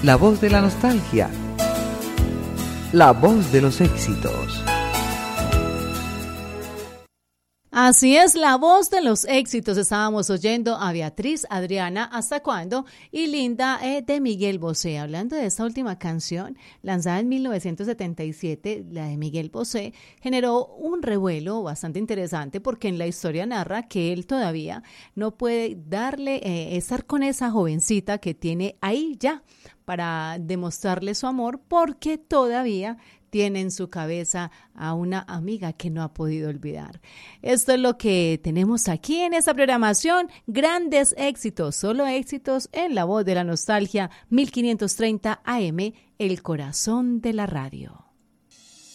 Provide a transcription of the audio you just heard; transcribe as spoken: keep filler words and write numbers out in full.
La voz de la nostalgia. La voz de los éxitos. Así es, la voz de los éxitos. Estábamos oyendo a Beatriz Adriana, ¿Hasta cuándo? Y Linda eh, de Miguel Bosé. Hablando de esta última canción, lanzada en mil novecientos setenta y siete, la de Miguel Bosé, generó un revuelo bastante interesante porque en la historia narra que él todavía no puede darle, eh, estar con esa jovencita que tiene ahí ya para demostrarle su amor porque todavía tiene en su cabeza a una amiga que no ha podido olvidar. Esto es lo que tenemos aquí en esta programación. Grandes éxitos, solo éxitos en la voz de la nostalgia, mil quinientos treinta A M, el corazón de la radio.